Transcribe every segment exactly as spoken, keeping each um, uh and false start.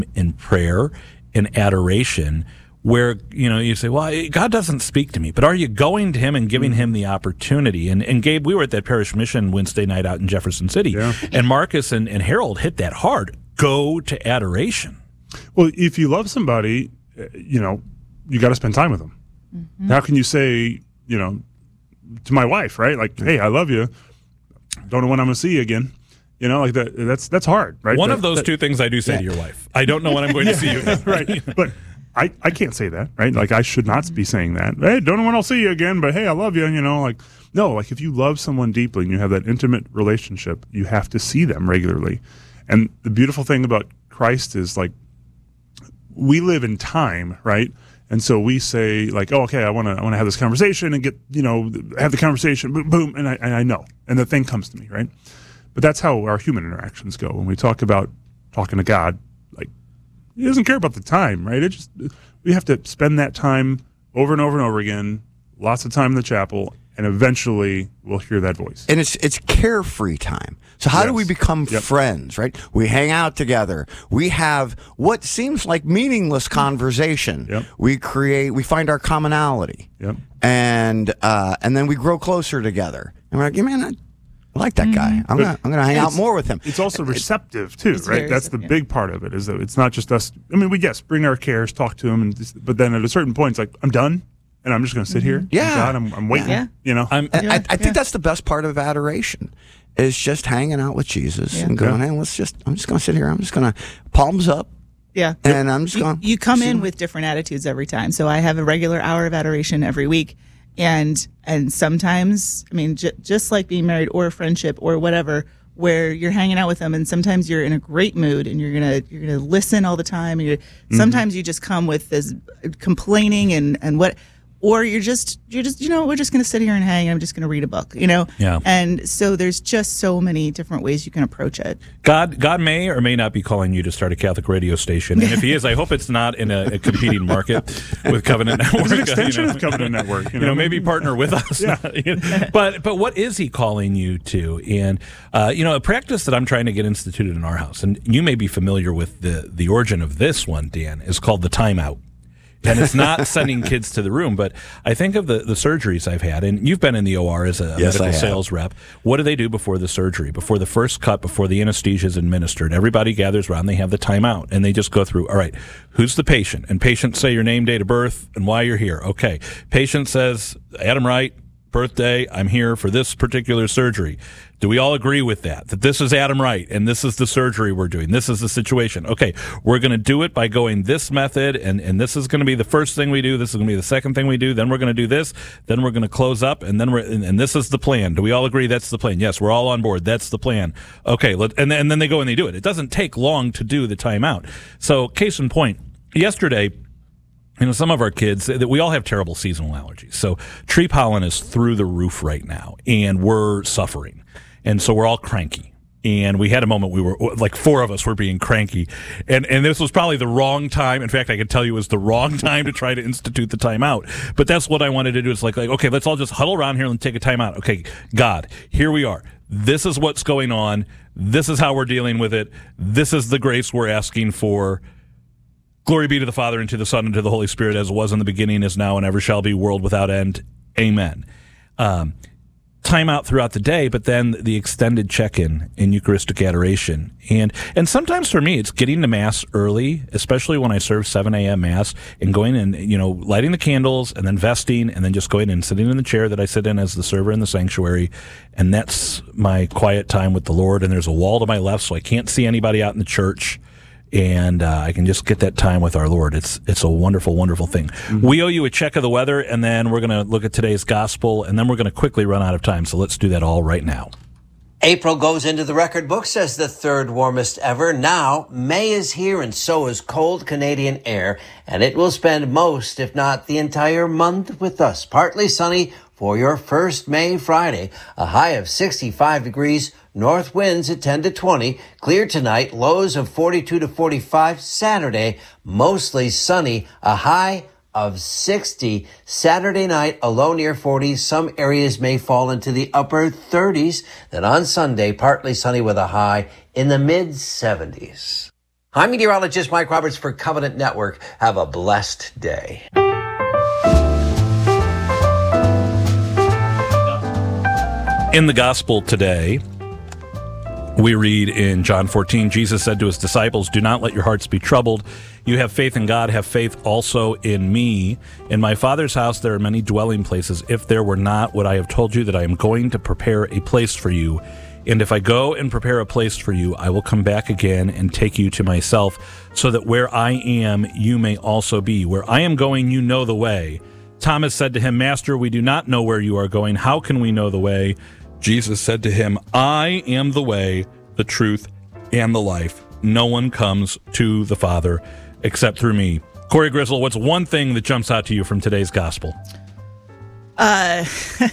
in prayer, in adoration, where, you know, you say, well, God doesn't speak to me, but are you going to him and giving him the opportunity? And, and Gabe, we were at that parish mission Wednesday night out in Jefferson City, Yeah. and Marcus and, and Harold hit that hard. Go to adoration. Well, if you love somebody, uh, you know, you got to spend time with them. Mm-hmm. How can you say, you know, to my wife, right? Like, hey, I love you. Don't know when I'm going to see you again. You know, like that. That's that's hard, right? One that, of those that, two things I do say yeah. to your wife. I don't know when I'm going to see you again. Right. But I, I can't say that, right? Like, I should not be saying that. Hey, don't know when I'll see you again, but hey, I love you. You know, like, no, like if you love someone deeply and you have that intimate relationship, you have to see them regularly. And the beautiful thing about Christ is, like, we live in time, right? And so we say, like, oh, okay, I want to I want to have this conversation and get, you know, have the conversation, boom, boom, and I, and I know. And the thing comes to me, right? But that's how our human interactions go. When we talk about talking to God, like, he doesn't care about the time, right? It just, we have to spend that time over and over and over again, lots of time in the chapel, and eventually we'll hear that voice. And it's it's carefree time. So how Yes. do we become Yep. friends, right? We hang out together. We have what seems like meaningless conversation. Yep. We create, we find our commonality. Yep. And uh, and then we grow closer together. And we're like, yeah, man, I, I like that guy. I'm But gonna I'm gonna hang out it's- more with him. It's also receptive too, It's right? very That's the receptive, big part of it. Is that it's not just us. I mean, we yes, bring our cares, talk to him, and just, but then at a certain point, it's like, I'm done, and I'm just going to sit here. Yeah. God, I'm, I'm waiting. Yeah. You know, I'm, And I, I think yeah. that's the best part of adoration, is just hanging out with Jesus Yeah. and going, Yeah. hey, let's just, I'm just going to sit here. I'm just going to palms up, Yeah. and I'm just You, going. you come in with different attitudes every time. So I have a regular hour of adoration every week. And and sometimes, I mean, j- just like being married or a friendship or whatever, where you're hanging out with them, and sometimes you're in a great mood and you're gonna you're gonna listen all the time. And you're, Mm-hmm. sometimes you just come with this complaining and and what, or you're just you're just you know we're just gonna sit here and hang. And I'm just gonna read a book, you know. Yeah. And so there's just so many different ways you can approach it. God, God may or may not be calling you to start a Catholic radio station, and if He is, I hope it's not in a, a competing market with Covenant Network. it's an extension you know. of Covenant Network. You You know, know, maybe partner with us. Yeah. You know, but but what is He calling you to? And uh, you know, a practice that I'm trying to get instituted in our house, and you may be familiar with the the origin of this one, Dan, is called the timeout. And it's not sending kids to the room, but I think of the, the surgeries I've had, and you've been in the O R as a Yes, I medical have. sales rep. What do they do before the surgery? Before the first cut, before the anesthesia is administered, everybody gathers around, they have the timeout, and they just go through, all right, who's the patient? And patient say your name, date of birth, and why you're here. Okay. Patient says, Adam Wright, birthday, I'm here for this particular surgery. Do we all agree with that? That this is Adam Wright and this is the surgery we're doing. This is the situation. Okay, we're going to do it by going this method, and, and this is going to be the first thing we do. This is going to be the second thing we do. Then we're going to do this. Then we're going to close up, and then we're and, and this is the plan. Do we all agree that's the plan? Yes, we're all on board. That's the plan. Okay, let, and, and then they go and they do it. It doesn't take long to do the timeout. So, case in point, yesterday, you know, some of our kids, that we all have terrible seasonal allergies. So tree pollen is through the roof right now, and we're suffering. And so we're all cranky. And we had a moment we were, like four of us were being cranky. And and this was probably the wrong time. In fact, I can tell you it was the wrong time to try to institute the timeout. But that's what I wanted to do. It's like, like, okay, let's all just huddle around here and take a timeout. Okay, God, here we are. This is what's going on. This is how we're dealing with it. This is the grace we're asking for. Glory be to the Father, and to the Son, and to the Holy Spirit, as it was in the beginning, is now, and ever shall be, world without end. Amen. Um, time out throughout the day, but then the extended check-in in Eucharistic adoration. And and sometimes for me, it's getting to Mass early, especially when I serve seven a.m. Mass, and going and, you know, lighting the candles, and then vesting, and then just going and sitting in the chair that I sit in as the server in the sanctuary. And that's my quiet time with the Lord. And there's a wall to my left, so I can't see anybody out in the church. And uh, I can just get that time with our Lord. It's it's a wonderful, wonderful thing. Mm-hmm. We owe you a check of the weather, and then we're going to look at today's gospel, and then we're going to quickly run out of time. So let's do that all right now. April goes into the record books as the third warmest ever. Now, May is here, and so is cold Canadian air, and it will spend most, if not the entire month, with us. Partly sunny for your first May Friday. A high of sixty-five degrees. North winds at ten to twenty. Clear tonight. Lows of forty-two to forty-five. Saturday, mostly sunny. A high of sixty. Saturday night, a low near forty. Some areas may fall into the upper thirties. Then on Sunday, partly sunny with a high in the mid seventies. I'm meteorologist Mike Roberts for Covenant Network. Have a blessed day. In the gospel today, we read in John fourteen, Jesus said to his disciples, "Do not let your hearts be troubled. You have faith in God, have faith also in me. In my Father's house there are many dwelling places. If there were not, would I have told you that I am going to prepare a place for you? And if I go and prepare a place for you, I will come back again and take you to myself, so that where I am, you may also be. Where I am going, you know the way." Thomas said to him, "Master, we do not know where you are going. How can we know the way?" Jesus said to him, "I am the way, the truth, and the life. No one comes to the Father except through me." Corey Grizzle, what's one thing that jumps out to you from today's gospel? Uh,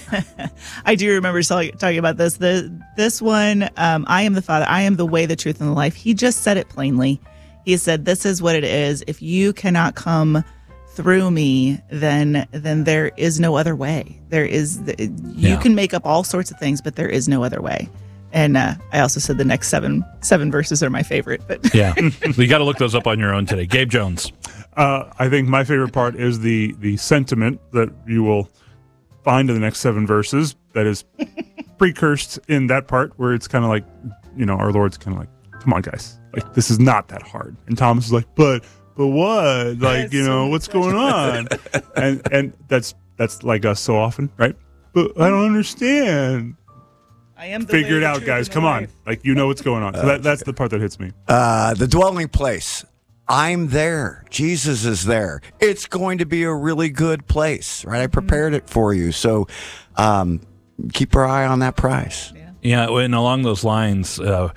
I do remember talking about this. The this one, um, I am the Father. I am the way, the truth, and the life. He just said it plainly. He said, "This is what it is. If you cannot come through me, then then there is no other way. There is you Yeah. can make up all sorts of things, but there is no other way." And uh, I also said the next seven seven verses are my favorite. But Yeah, you got to look those up on your own today. Gabe Jones. Uh, I think my favorite part is the the sentiment that you will find in the next seven verses that is precursed in that part where it's kind of like, you know, our Lord's kind of like, "Come on, guys, like this is not that hard." And Thomas is like, "But." But what? Like, you know, what's going on? And and that's that's like us so often, right? But I don't understand. I am the Figure way, it the out, truth, guys. and the Come on. life. Like, you know what's going on. So that, that's the part that hits me. Uh, the dwelling place. I'm there. Jesus is there. It's going to be a really good place, right? I prepared it for you. So um, keep our eye on that prize. Yeah, and along those lines, uh,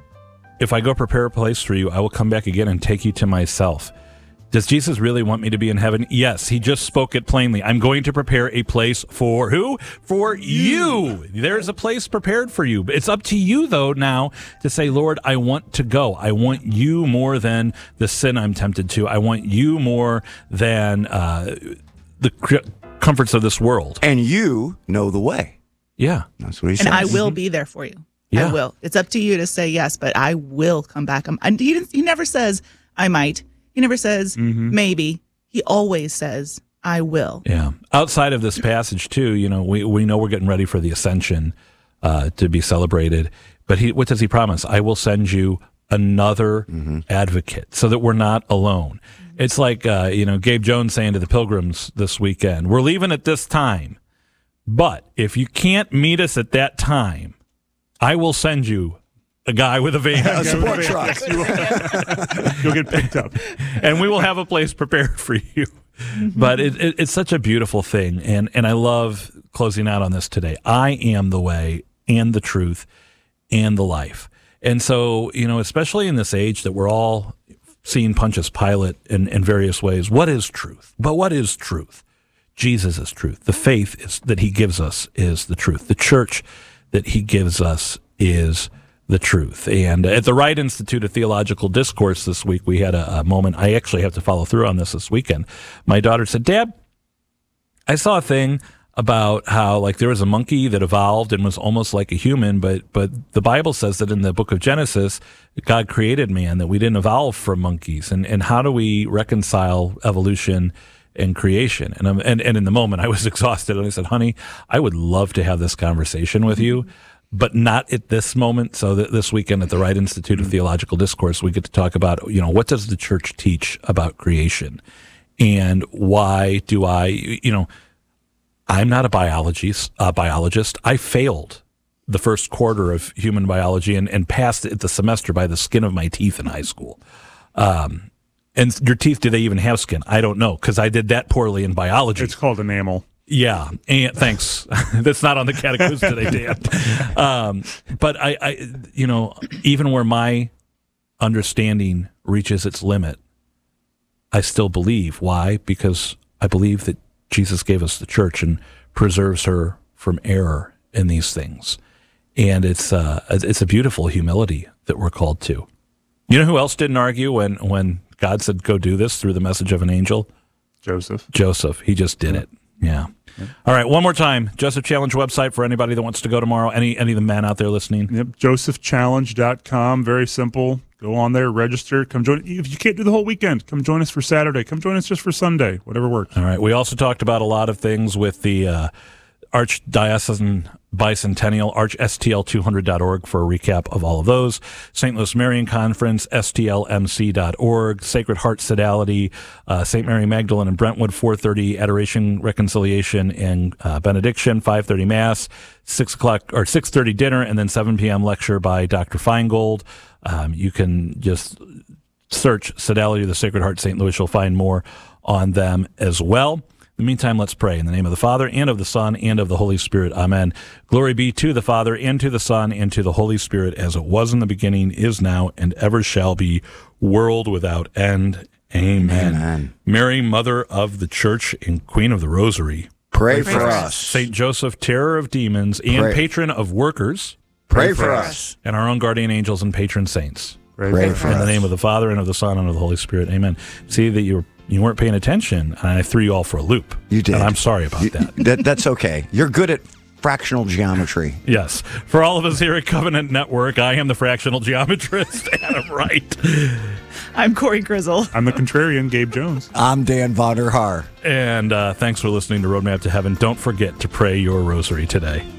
if I go prepare a place for you, I will come back again and take you to myself. Does Jesus really want me to be in heaven? Yes, he just spoke it plainly. I'm going to prepare a place for who? For you. There's a place prepared for you. It's up to you, though, now to say, "Lord, I want to go. I want you more than the sin I'm tempted to. I want you more than uh, the comforts of this world." And you know the way. Yeah. That's what he says. And I will be there for you. Yeah. I will. It's up to you to say yes, but I will come back. Um, And he didn't, he never says I might. He never says maybe. He always says I will. Yeah. Outside of this passage, too, you know, we, we know we're getting ready for the ascension uh, to be celebrated. But he, what does he promise? "I will send you another mm-hmm. advocate," so that we're not alone. Mm-hmm. It's like, uh, you know, Gabe Jones saying to the Pilgrims this weekend, "We're leaving at this time, but if you can't meet us at that time, I will send you a guy with a van." A support truck. Yes, you will. You'll get picked up. And we will have a place prepared for you. But it, it, it's such a beautiful thing. And, and I love closing out on this today. I am the way and the truth and the life. And so, you know, especially in this age that we're all seeing Pontius Pilate in, in various ways, what is truth? But what is truth? Jesus is truth. The faith is, that he gives us is the truth. The church that he gives us is the truth. And at the Wright Institute of Theological Discourse this week, we had a, a moment. I actually have to follow through on this this weekend. My daughter said, "Dad, I saw a thing about how like there was a monkey that evolved and was almost like a human, but but the Bible says that in the book of Genesis, God created man, that we didn't evolve from monkeys. And, and how do we reconcile evolution and creation?" And, I'm, and and in the moment, I was exhausted. And I said, "Honey, I would love to have this conversation with you, but not at this moment." So that this weekend at the Wright Institute of Theological Discourse, we get to talk about, you know, what does the church teach about creation? And why do I, you know, I'm not a biologist, a biologist. I failed the first quarter of human biology and, and passed it the semester by the skin of my teeth in high school. Um, and your teeth, do they even have skin? I don't know, because I did that poorly in biology. It's called enamel. Yeah, and thanks. That's not on the catechism today, Dan. Um, but I, I, you know, even where my understanding reaches its limit, I still believe. Why? Because I believe that Jesus gave us the church and preserves her from error in these things, and it's uh, it's a beautiful humility that we're called to. You know who else didn't argue when when God said, "Go do this" through the message of an angel? Joseph. Joseph. He just did it. Yeah. All right, one more time. Joseph Challenge website for anybody that wants to go tomorrow. Any any of the men out there listening? Yep, joseph challenge dot com. Very simple. Go on there, register, come join. If you can't do the whole weekend, come join us for Saturday. Come join us just for Sunday, whatever works. All right. We also talked about a lot of things with the uh, Archdiocesan Bicentennial, arch S T L two hundred dot org for a recap of all of those. Saint Louis Marian Conference, S T L M C dot org. Sacred Heart Sodality, uh, Saint Mary Magdalene in Brentwood, four thirty Adoration, Reconciliation, and uh, Benediction, five thirty Mass, six o'clock or six thirty dinner, and then seven p.m. lecture by Doctor Feingold. Um, you can just search Sodality of the Sacred Heart Saint Louis. You'll find more on them as well. In the meantime, let's pray. In the name of the Father, and of the Son, and of the Holy Spirit. Amen. Glory be to the Father, and to the Son, and to the Holy Spirit, as it was in the beginning, is now, and ever shall be, world without end. Amen. Amen. Mary, Mother of the Church and Queen of the Rosary. Pray, Pray for for us. us. Saint Joseph, terror of demons, and Pray. patron of workers, Pray for us. and our own guardian angels and patron saints. Pray, Pray for for us. In the us. name of the Father, and of the Son, and of the Holy Spirit. Amen. See that you were, you weren't paying attention, and I threw you all for a loop. You did. And I'm sorry about You- that. that. That's okay. You're good at fractional geometry. Yes. For all of us here at Covenant Network, I am the fractional geometrist, Adam Wright. I'm Corey Grizzle. I'm the contrarian, Gabe Jones. I'm Dan Vonderhaar. And uh, thanks for listening to Roadmap to Heaven. Don't forget to pray your rosary today.